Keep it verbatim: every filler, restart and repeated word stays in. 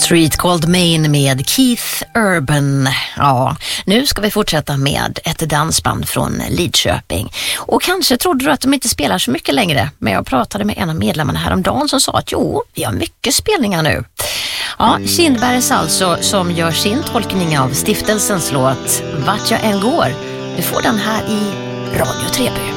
Street Called Maine med Keith Urban. Ja, nu ska vi fortsätta med ett dansband från Lidköping. Och kanske trodde du att de inte spelar så mycket längre, men jag pratade med en av medlemmarna häromdagen som sa att jo, vi har mycket spelningar nu. Ja, Kindbergs alltså, som gör sin tolkning av Stiftelsens låt Vart jag än går. Du får den här i Radio Treby.